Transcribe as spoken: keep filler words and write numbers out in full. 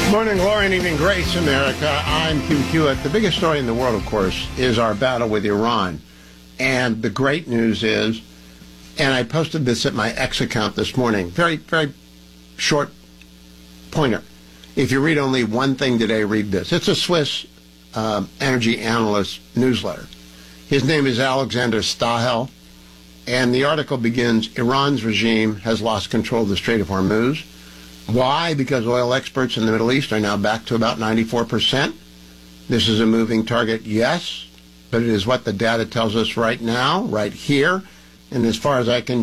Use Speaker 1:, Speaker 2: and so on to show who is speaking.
Speaker 1: Morning, glory, and evening grace, America. I'm Hugh Hewitt. The biggest story in the world, of course, is our battle with Iran. And the great news is, and I posted this at my X account this morning, very, very short pointer. If you read only one thing today, read this. It's a Swiss uh, energy analyst newsletter. His name is Alexander Stahel, and the article begins, Iran's regime has lost control of the Strait of Hormuz. Why? Because oil experts in the Middle East are now back to about ninety-four percent. This is a moving target, yes, but it is what the data tells us right now, right here. And as far as I can